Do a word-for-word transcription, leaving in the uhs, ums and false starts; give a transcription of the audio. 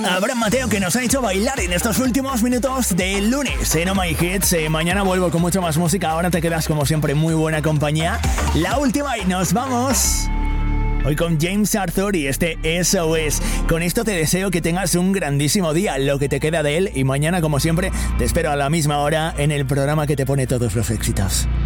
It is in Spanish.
Abraham Mateo, que nos ha hecho bailar en estos últimos minutos de lunes en Oh My Hits. Eh, mañana vuelvo con mucho más música. Ahora te quedas como siempre muy buena compañía. La última y nos vamos. Hoy con James Arthur y este S O S. Con esto te deseo que tengas un grandísimo día, lo que te queda de él. Y mañana, como siempre, te espero a la misma hora en el programa que te pone todos los éxitos.